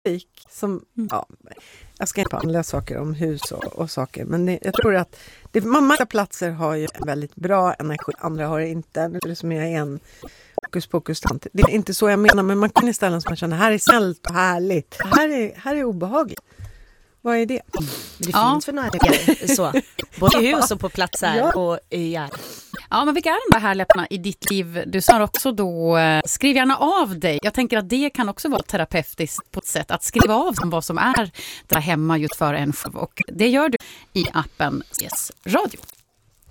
som, ja, jag ska inte handla saker om hus och saker, men jag tror att många platser har ju väldigt bra energi, andra har det inte. Nu är det som jag är en fokus. Det är inte så jag menar, men man kan istället som man känner, här är snällt och härligt. Här är obehagligt. Vad är det? Det finns för några så. Både i hus och på platser och i öar. Ja, men vilka är de där härligheterna i ditt liv? Du sa också då, skriv gärna av dig. Jag tänker att det kan också vara terapeutiskt på ett sätt. Att skriva av vad som är där hemma just för en själv. Och det gör du i appen CS Radio.